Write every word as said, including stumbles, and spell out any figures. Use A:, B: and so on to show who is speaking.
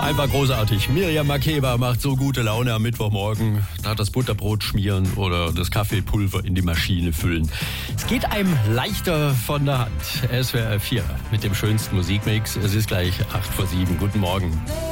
A: Einfach großartig. Miriam Makeba macht so gute Laune am Mittwochmorgen. Da das Butterbrot schmieren oder das Kaffeepulver in die Maschine füllen. Es geht einem leichter von der Hand. S W R vier mit dem schönsten Musikmix. Es ist gleich acht vor sieben. Guten Morgen.